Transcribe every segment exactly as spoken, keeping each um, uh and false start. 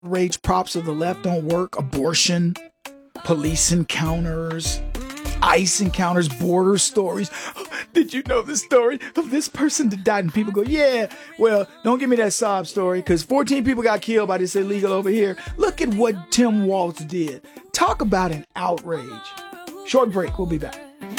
Rage props of the left don't work. Abortion, police encounters, ICE encounters, border stories. Did you know the story of this person that died? And people go, yeah, well, don't give me that sob story because fourteen people got killed by this illegal over here. Look at what Tim Walz did. Talk about an outrage. Short break. We'll be back.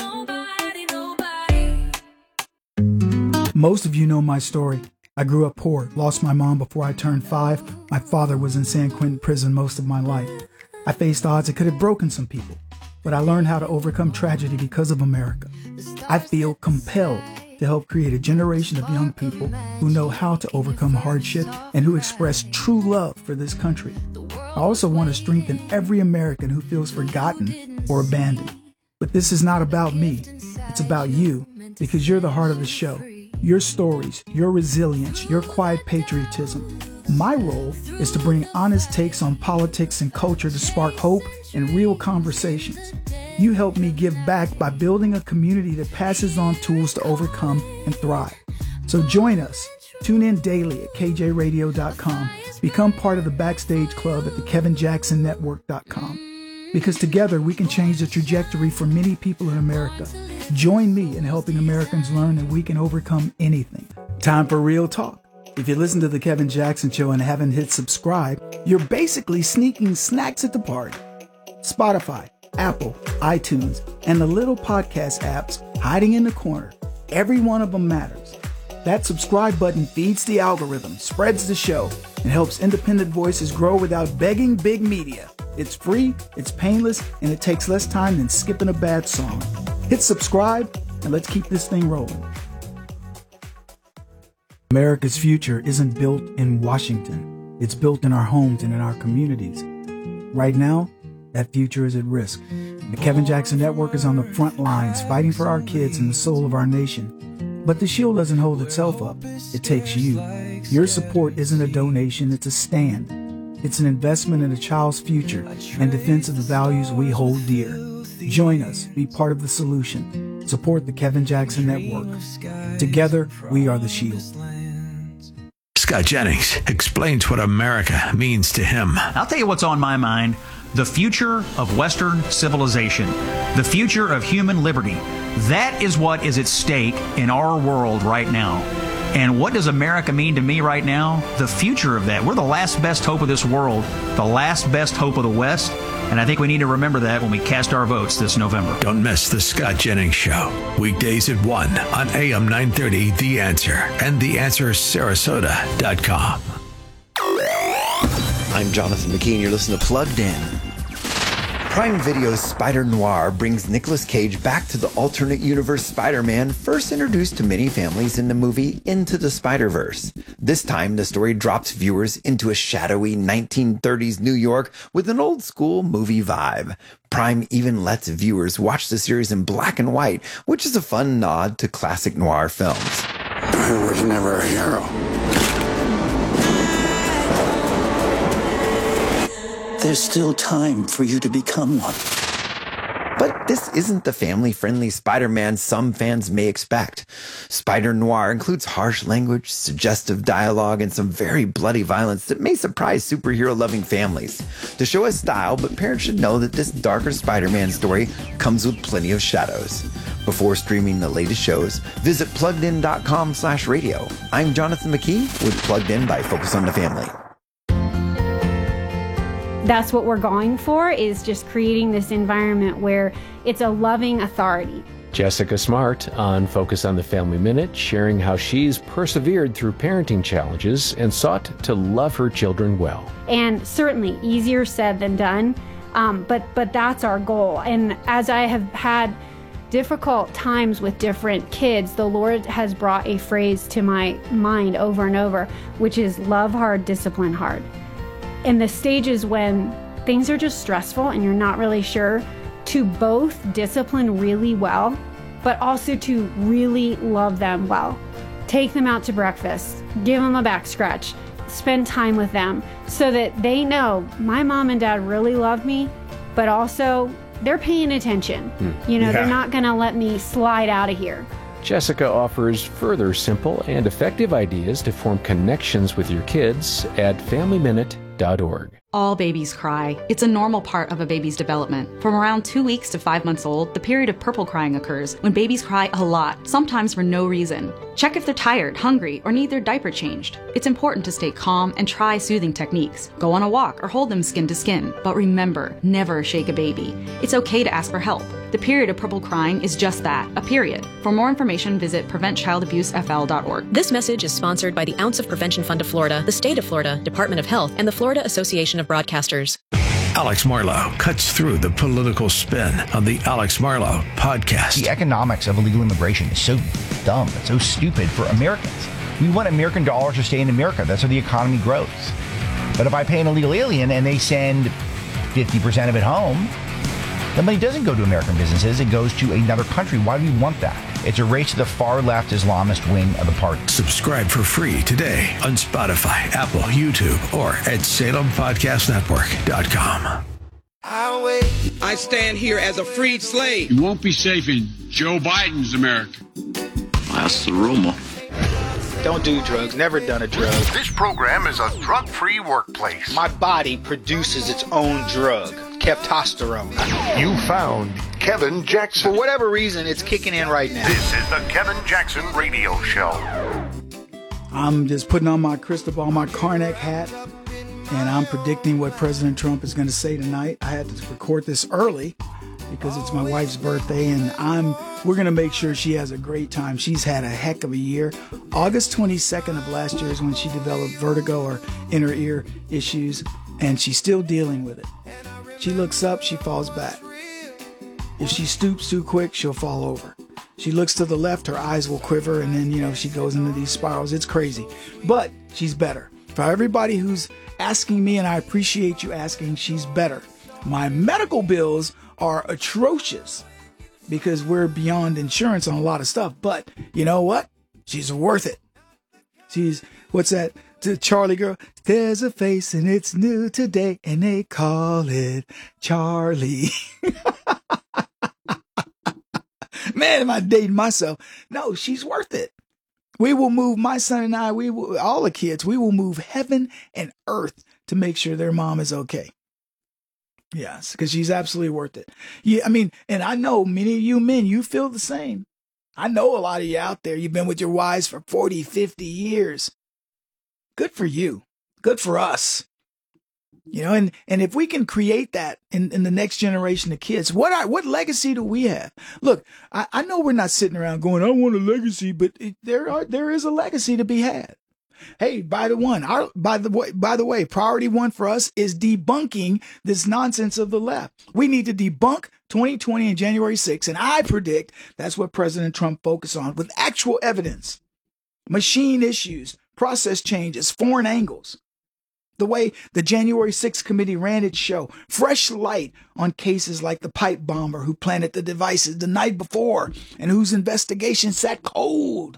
Most of you know my story. I grew up poor, lost my mom before I turned five. My father was in San Quentin prison most of my life. I faced odds that could have broken some people, but I learned how to overcome tragedy because of America. I feel compelled to help create a generation of young people who know how to overcome hardship and who express true love for this country. I also want to strengthen every American who feels forgotten or abandoned. But this is not about me. It's about you, because you're the heart of the show. Your stories, your resilience, your quiet patriotism. My role is to bring honest takes on politics and culture to spark hope and real conversations. You help me give back by building a community that passes on tools to overcome and thrive. So join us. Tune in daily at K J radio dot com. Become part of the Backstage Club at the Kevin Jackson Network dot com. Because together we can change the trajectory for many people in America. Join me in helping Americans learn that we can overcome anything. Time for real talk. If you listen to The Kevin Jackson Show and haven't hit subscribe, you're basically sneaking snacks at the party. Spotify, Apple, iTunes, and the little podcast apps hiding in the corner. Every one of them matters. That subscribe button feeds the algorithm, spreads the show, and helps independent voices grow without begging big media. It's free, it's painless, and it takes less time than skipping a bad song. Hit subscribe, and let's keep this thing rolling. America's future isn't built in Washington. It's built in our homes and in our communities. Right now, that future is at risk. The Kevin Jackson Network is on the front lines, fighting for our kids and the soul of our nation. But the shield doesn't hold itself up. It takes you. Your support isn't a donation, it's a stand. It's an investment in a child's future and defense of the values we hold dear. Join us. Be part of the solution. Support the Kevin Jackson Network. Together, we are the shield. Scott Jennings explains what America means to him. I'll tell you what's on my mind. The future of Western civilization. The future of human liberty. That is what is at stake in our world right now. And what does America mean to me right now? The future of that. We're the last best hope of this world, the last best hope of the West, and I think we need to remember that when we cast our votes this November. Don't miss the Scott Jennings Show, weekdays at one on A M nine thirty, The Answer, and the answer sarasota dot com. I'm Jonathan McKee, and you're listening to Plugged In. Prime Video's Spider-Noir brings Nicolas Cage back to the alternate universe Spider-Man first introduced to many families in the movie Into the Spider-Verse. This time, the story drops viewers into a shadowy nineteen thirties New York with an old-school movie vibe. Prime even lets viewers watch the series in black and white, which is a fun nod to classic noir films. I was never a hero. There's still time for you to become one. But this isn't the family-friendly Spider-Man some fans may expect. Spider-Noir includes harsh language, suggestive dialogue, and some very bloody violence that may surprise superhero-loving families. The show has style, but parents should know that this darker Spider-Man story comes with plenty of shadows. Before streaming the latest shows, visit plugged in dot com slash radio. I'm Jonathan McKee with Plugged In by Focus on the Family. That's what we're going for, is just creating this environment where it's a loving authority. Jessica Smart on Focus on the Family Minute, sharing how she's persevered through parenting challenges and sought to love her children well. And certainly easier said than done, um, but, but that's our goal. And as I have had difficult times with different kids, the Lord has brought a phrase to my mind over and over, which is love hard, discipline hard. In the stages when things are just stressful and you're not really sure, to both discipline really well, but also to really love them well. Take them out to breakfast, give them a back scratch, spend time with them so that they know my mom and dad really love me, but also they're paying attention. Hmm. You know, yeah. They're not gonna let me slide out of here. Jessica offers further simple and effective ideas to form connections with your kids at family minute dot org. All babies cry. It's a normal part of a baby's development. From around two weeks to five months old, the period of purple crying occurs when babies cry a lot, sometimes for no reason. Check if they're tired, hungry, or need their diaper changed. It's important to stay calm and try soothing techniques. Go on a walk or hold them skin to skin. But remember, never shake a baby. It's okay to ask for help. The period of purple crying is just that, a period. For more information, visit prevent child abuse f l dot org. This message is sponsored by the Ounce of Prevention Fund of Florida, the State of Florida, Department of Health, and the Florida Association of Broadcasters. Alex Marlow cuts through the political spin on the Alex Marlow podcast. The economics of illegal immigration is so dumb. It's so stupid for Americans. We want American dollars to stay in America. That's how the economy grows. But if I pay an illegal alien and they send fifty percent of it home, the money doesn't go to American businesses. It goes to another country. Why do we want that? It's a race to the far-left Islamist wing of the party. Subscribe for free today on Spotify, Apple, YouTube, or at Salem Podcast Network dot com. I stand here as a freed slave. You won't be safe in Joe Biden's America. That's the rumor. Don't do drugs. Never done a drug. This program is a drug-free workplace. My body produces its own drug, Keptosterone. You found Kevin Jackson. For whatever reason, it's kicking in right now. This is the Kevin Jackson Radio Show. I'm just putting on my crystal ball, my Karnak hat, and I'm predicting what President Trump is going to say tonight. I had to record this early because it's my wife's birthday, and I'm we're going to make sure she has a great time. She's had a heck of a year. August twenty-second of last year is when she developed vertigo or inner ear issues, and she's still dealing with it. She looks up, she falls back. If she stoops too quick, she'll fall over. She looks to the left, her eyes will quiver, and then, you know, she goes into these spirals. It's crazy. But she's better. For everybody who's asking me, and I appreciate you asking, she's better. My medical bills are atrocious because we're beyond insurance on a lot of stuff. But you know what? She's worth it. She's, what's that? To Charlie girl, there's a face and it's new today and they call it Charlie. Man, am I dating myself? No, she's worth it. We will move, my son and I, we will, all the kids, we will move heaven and earth to make sure their mom is okay. Yes, because she's absolutely worth it. Yeah, I mean, and I know many of you men, you feel the same. I know a lot of you out there, you've been with your wives for forty, fifty years. Good for you. Good for us. You know, and, and if we can create that in, in the next generation of kids, what I, what legacy do we have? Look, I, I know we're not sitting around going, I want a legacy, but it, there are there is a legacy to be had. Hey, by the one, our, by the way, by the way, priority one for us is debunking this nonsense of the left. We need to debunk twenty twenty and January sixth, and I predict that's what President Trump focused on with actual evidence, machine issues, process changes, foreign angles. The way the January sixth committee ran its show, fresh light on cases like the pipe bomber who planted the devices the night before and whose investigation sat cold.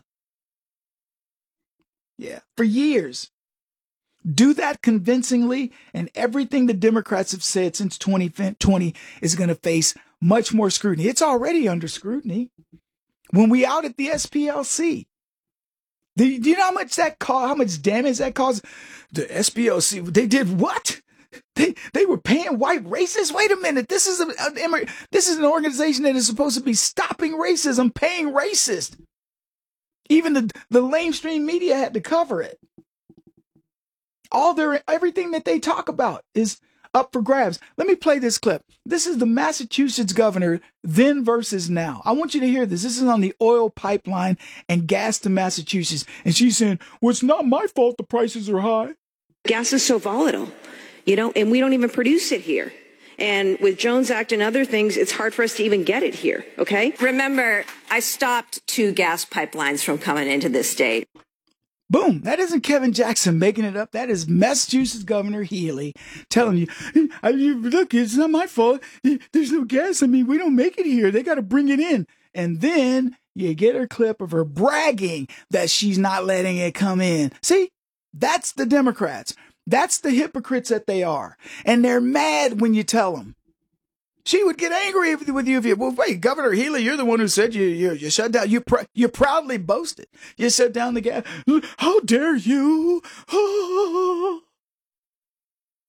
Yeah, for years. Do that convincingly, and everything the Democrats have said since twenty twenty is going to face much more scrutiny. It's already under scrutiny. When we out at the S P L C, do you know how much that caused, how much damage that caused? The S P L C, they did what? They they were paying white racists? Wait a minute. This is a, a this is an organization that is supposed to be stopping racism, paying racists. Even the, the lamestream media had to cover it. All their everything that they talk about is up for grabs. Let me play this clip. This is the Massachusetts governor then versus now. I want you to hear this. This is on the oil pipeline and gas to Massachusetts. And she's saying, well, it's not my fault the prices are high. Gas is so volatile, you know, and we don't even produce it here. And with Jones Act and other things, it's hard for us to even get it here, okay? Remember, I stopped two gas pipelines from coming into this state. Boom. That isn't Kevin Jackson making it up. That is Massachusetts Governor Healey telling you, look, it's not my fault. There's no gas. I mean, we don't make it here. They got to bring it in. And then you get her clip of her bragging that she's not letting it come in. See, that's the Democrats. That's the hypocrites that they are. And they're mad when you tell them. She would get angry with you if you, well, wait, Governor Healey, you're the one who said you you, you shut down. You pr- you proudly boasted. You shut down the gas. How dare you?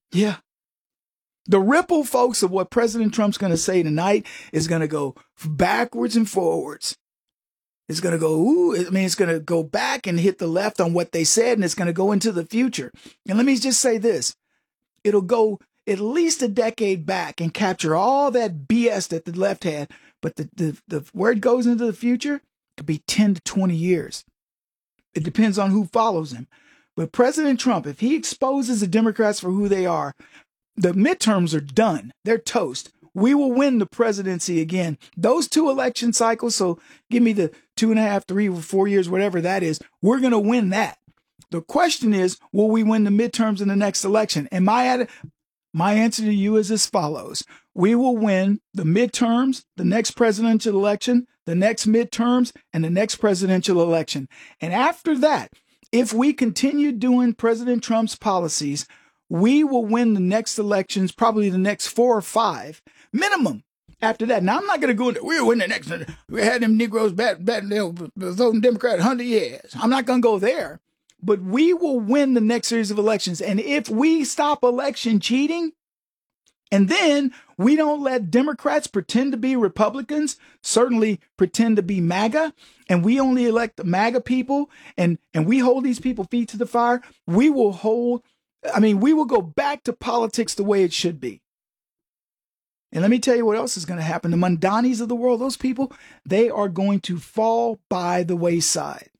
Yeah. The ripple, folks, of what President Trump's going to say tonight is going to go backwards and forwards. It's going to go, ooh, I mean, it's going to go back and hit the left on what they said, and it's going to go into the future. And let me just say this. It'll go at least a decade back and capture all that B S that the left had. But the, the, the where it goes into the future could be ten to twenty years. It depends on who follows him. But President Trump, if he exposes the Democrats for who they are, the midterms are done. They're toast. We will win the presidency again. Those two election cycles, so give me the two and a half, three, or four years, whatever that is, we're going to win that. The question is, will we win the midterms in the next election? And my, my answer to you is as follows. We will win the midterms, the next presidential election, the next midterms, and the next presidential election. And after that, if we continue doing President Trump's policies, we will win the next elections, probably the next four or five minimum. After that, now I'm not going to go into, we'll win the next, we had them Negroes bad, bad, you know, voting Democrat one hundred years. I'm not going to go there, but we will win the next series of elections. And if we stop election cheating, and then we don't let Democrats pretend to be Republicans, certainly pretend to be MAGA, and we only elect the MAGA people, and, and we hold these people feet to the fire, we will hold, I mean, we will go back to politics the way it should be. And let me tell you what else is going to happen. The Mondanis of the world, those people, they are going to fall by the wayside.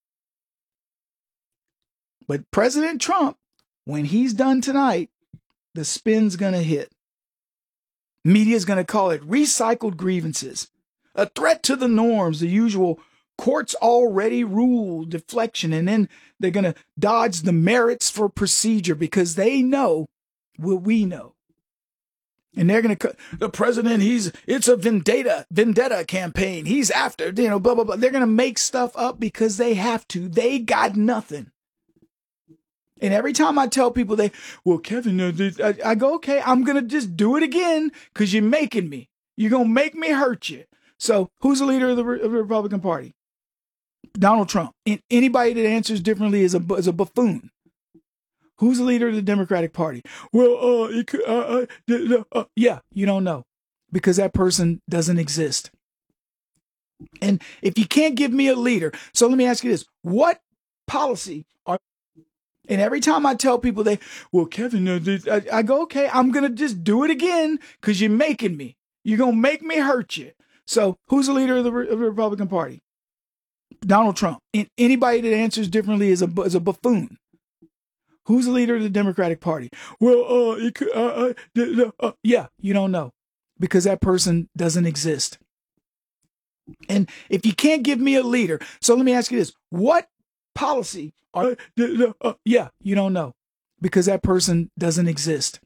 But President Trump, when he's done tonight, the spin's going to hit. Media's going to call it recycled grievances, a threat to the norms, the usual courts already ruled deflection. And then they're going to dodge the merits for procedure because they know what we know. And they're going to, the president, he's, it's a vendetta, vendetta campaign. He's after, you know, blah, blah, blah. They're going to make stuff up because they have to. They got nothing. And every time I tell people they, well, Kevin, I, I go, okay, I'm going to just do it again because you're making me. You're going to make me hurt you. So who's the leader of the, of the Republican Party? Donald Trump. And anybody that answers differently is a, is a buffoon. Who's the leader of the Democratic Party? Well, uh, it could, uh, uh, uh, yeah, you don't know because that person doesn't exist. And if you can't give me a leader, so let me ask you this. What policy are, and every time I tell people they, well, Kevin, uh, I, I go, okay, I'm going to just do it again because you're making me. You're going to make me hurt you. So who's the leader of the, of the Republican Party? Donald Trump. And anybody that answers differently is a, is a buffoon. Who's the leader of the Democratic Party? Well, uh, it could, uh, uh, uh, yeah, you don't know because that person doesn't exist. And if you can't give me a leader, so let me ask you this. What policy are, uh, uh, yeah, you don't know because that person doesn't exist.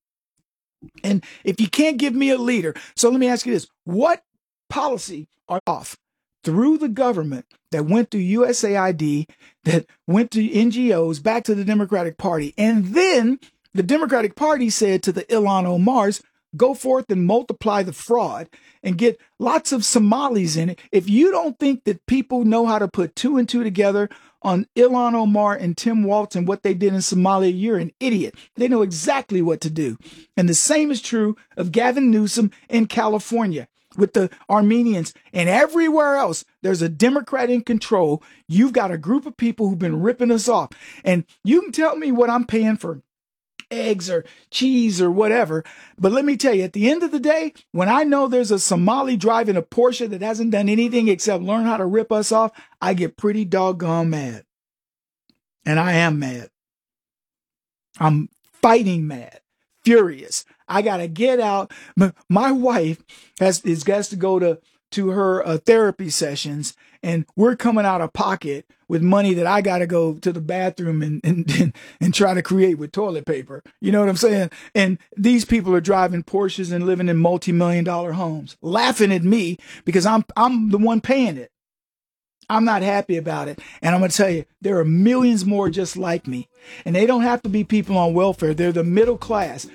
And if you can't give me a leader, so let me ask you this. What policy are off through the government that went through U S A I D, that went to N G Os, back to the Democratic Party. And then the Democratic Party said to the Ilhan Omars, go forth and multiply the fraud and get lots of Somalis in it. If you don't think that people know how to put two and two together on Ilhan Omar and Tim Walz and what they did in Somalia, you're an idiot. They know exactly what to do. And the same is true of Gavin Newsom in California. With the Armenians and everywhere else, there's a Democrat in control. You've got a group of people who've been ripping us off. And you can tell me what I'm paying for eggs or cheese or whatever. But let me tell you, at the end of the day, when I know there's a Somali driving a Porsche that hasn't done anything except learn how to rip us off, I get pretty doggone mad. And I am mad. I'm fighting mad. Furious. I got to get out. My wife has, is, has to go to, to her uh, therapy sessions, and we're coming out of pocket with money that I got to go to the bathroom and, and, and, and try to create with toilet paper. You know what I'm saying? And these people are driving Porsches and living in multi-million dollar homes, laughing at me because I'm, I'm the one paying it. I'm not happy about it. And I'm going to tell you, there are millions more just like me. And they don't have to be people on welfare. They're the middle class.